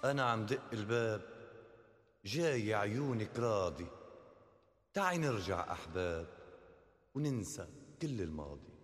أنا عم دق الباب، جاي عيونك راضي، تعي نرجع أحباب وننسى كل الماضي.